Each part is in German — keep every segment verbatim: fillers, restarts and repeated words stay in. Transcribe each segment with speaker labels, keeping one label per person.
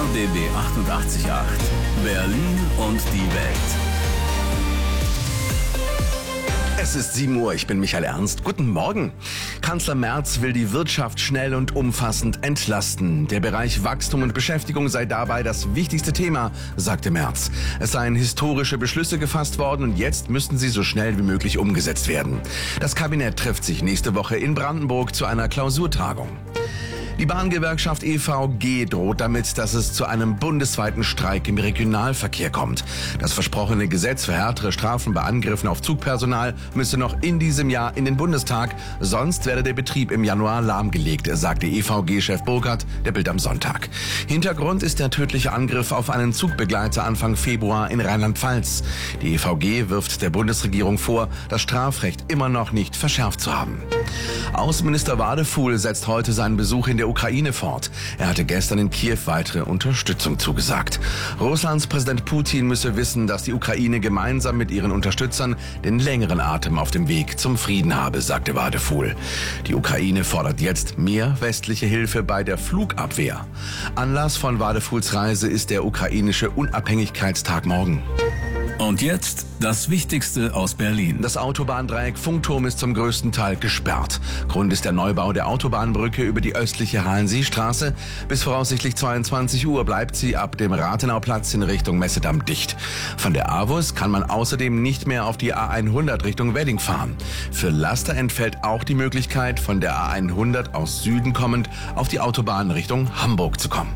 Speaker 1: B B achtundachtzig Komma acht. Berlin und die Welt.
Speaker 2: Es ist sieben Uhr, ich bin Michael Ernst. Guten Morgen. Kanzler Merz will die Wirtschaft schnell und umfassend entlasten. Der Bereich Wachstum und Beschäftigung sei dabei das wichtigste Thema, sagte Merz. Es seien historische Beschlüsse gefasst worden und jetzt müssten sie so schnell wie möglich umgesetzt werden. Das Kabinett trifft sich nächste Woche in Brandenburg zu einer Klausurtagung. Die Bahngewerkschaft E V G droht damit, dass es zu einem bundesweiten Streik im Regionalverkehr kommt. Das versprochene Gesetz für härtere Strafen bei Angriffen auf Zugpersonal müsse noch in diesem Jahr in den Bundestag, sonst werde der Betrieb im Januar lahmgelegt, sagte E V G-Chef Burkhardt der Bild am Sonntag. Hintergrund ist der tödliche Angriff auf einen Zugbegleiter Anfang Februar in Rheinland-Pfalz. Die E V G wirft der Bundesregierung vor, das Strafrecht immer noch nicht verschärft zu haben. Außenminister Wadefuhl setzt heute seinen Besuch in der Ukraine fort. Er hatte gestern in Kiew weitere Unterstützung zugesagt. Russlands Präsident Putin müsse wissen, dass die Ukraine gemeinsam mit ihren Unterstützern den längeren Atem auf dem Weg zum Frieden habe, sagte Wadefuhl. Die Ukraine fordert jetzt mehr westliche Hilfe bei der Flugabwehr. Anlass von Wadefuhls Reise ist der ukrainische Unabhängigkeitstag morgen.
Speaker 1: Und jetzt das Wichtigste aus Berlin.
Speaker 2: Das Autobahndreieck Funkturm ist zum größten Teil gesperrt. Grund ist der Neubau der Autobahnbrücke über die östliche Hallenseestraße. Bis voraussichtlich zweiundzwanzig Uhr bleibt sie ab dem Rathenauplatz in Richtung Messedamm dicht. Von der A W U S kann man außerdem nicht mehr auf die A hundert Richtung Wedding fahren. Für Laster entfällt auch die Möglichkeit, von der A hundert aus Süden kommend auf die Autobahn Richtung Hamburg zu kommen.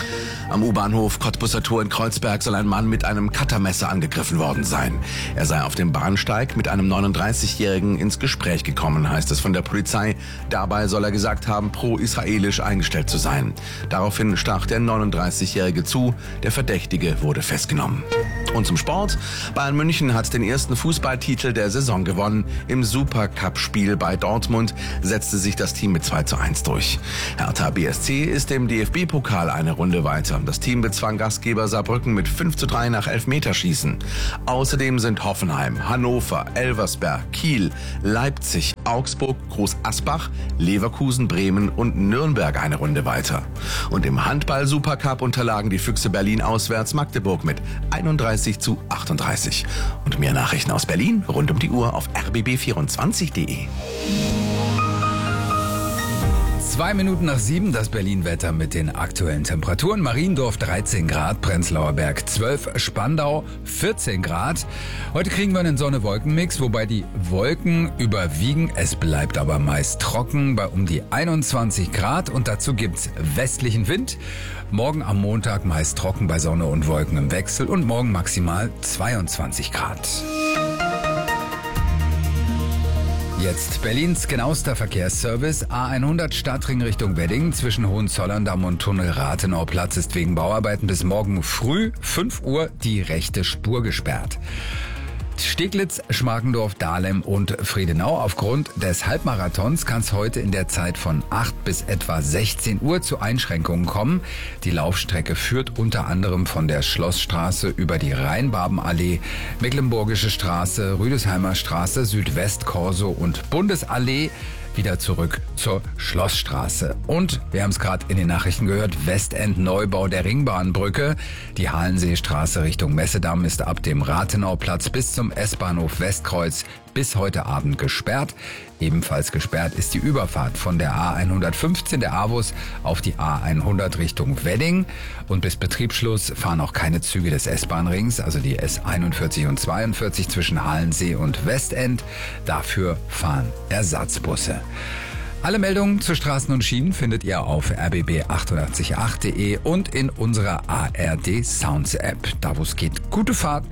Speaker 2: Am U-Bahnhof Cottbusser Tor in Kreuzberg soll ein Mann mit einem Cuttermesser angegriffen worden sein. Er sei auf dem Bahnsteig mit einem neununddreißigjährigen ins Gespräch gekommen, heißt es von der Polizei. Dabei soll er gesagt haben, pro-israelisch eingestellt zu sein. Daraufhin stach der neununddreißigjährige zu. Der Verdächtige wurde festgenommen. Und zum Sport. Bayern München hat den ersten Fußballtitel der Saison gewonnen. Im Supercup-Spiel bei Dortmund setzte sich das Team mit zwei zu eins durch. Hertha B S C ist im D F B-Pokal eine Runde weiter. Das Team bezwang Gastgeber Saarbrücken mit fünf zu drei nach Elfmeterschießen. Außerdem sind Hoffenheim, Hannover, Elversberg, Kiel, Leipzig, Augsburg, Groß Asbach, Leverkusen, Bremen und Nürnberg eine Runde weiter. Und im Handball-Supercup unterlagen die Füchse Berlin auswärts Magdeburg mit einunddreißig zu achtunddreißig. Und mehr Nachrichten aus Berlin rund um die Uhr auf r b b vierundzwanzig punkt d e.
Speaker 3: Zwei Minuten nach sieben, das Berlin-Wetter mit den aktuellen Temperaturen. Mariendorf dreizehn Grad, Prenzlauer Berg zwölf, Spandau vierzehn Grad. Heute kriegen wir einen Sonne-Wolken-Mix, wobei die Wolken überwiegen. Es bleibt aber meist trocken bei um die einundzwanzig Grad und dazu gibt's westlichen Wind. Morgen am Montag meist trocken bei Sonne und Wolken im Wechsel und morgen maximal zweiundzwanzig Grad. Jetzt Berlins genauester Verkehrsservice. A hundert Stadtring Richtung Wedding zwischen Hohenzollern-Damm und Tunnel Rathenauplatz ist wegen Bauarbeiten bis morgen früh fünf Uhr die rechte Spur gesperrt. Steglitz, Schmargendorf, Dahlem und Friedenau. Aufgrund des Halbmarathons kann es heute in der Zeit von acht bis etwa sechzehn Uhr zu Einschränkungen kommen. Die Laufstrecke führt unter anderem von der Schlossstraße über die Rheinbarbenallee, Mecklenburgische Straße, Rüdesheimer Straße, Südwestkorso und Bundesallee wieder zurück zur Schlossstraße. Und, wir haben es gerade in den Nachrichten gehört, Westend Neubau der Ringbahnbrücke. Die Hallenseestraße Richtung Messedamm ist ab dem Rathenauplatz bis zum S-Bahnhof Westkreuz bis heute Abend gesperrt. Ebenfalls gesperrt ist die Überfahrt von der A hundertfünfzehn der A W U S auf die A hundert Richtung Wedding. Und bis Betriebsschluss fahren auch keine Züge des S-Bahn-Rings, also die S einundvierzig und zweiundvierzig zwischen Halensee und Westend. Dafür fahren Ersatzbusse. Alle Meldungen zu Straßen und Schienen findet ihr auf r b b achtundachtzig punkt acht punkt d e und in unserer A R D Sounds App. Da wo es geht, gute Fahrt!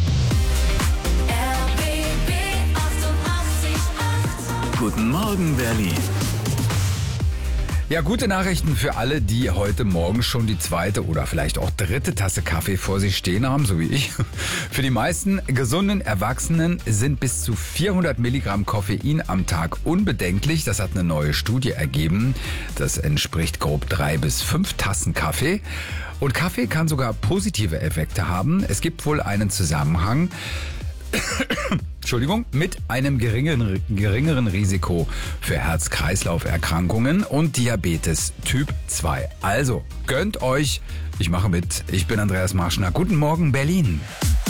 Speaker 1: Guten Morgen, Berlin.
Speaker 3: Ja, gute Nachrichten für alle, die heute Morgen schon die zweite oder vielleicht auch dritte Tasse Kaffee vor sich stehen haben, so wie ich. Für die meisten gesunden Erwachsenen sind bis zu vierhundert Milligramm Koffein am Tag unbedenklich. Das hat eine neue Studie ergeben. Das entspricht grob drei bis fünf Tassen Kaffee. Und Kaffee kann sogar positive Effekte haben. Es gibt wohl einen Zusammenhang Entschuldigung, mit einem geringeren, geringeren Risiko für Herz-Kreislauf-Erkrankungen und Diabetes Typ zwei. Also, gönnt euch. Ich mache mit. Ich bin Andreas Marschner. Guten Morgen, Berlin.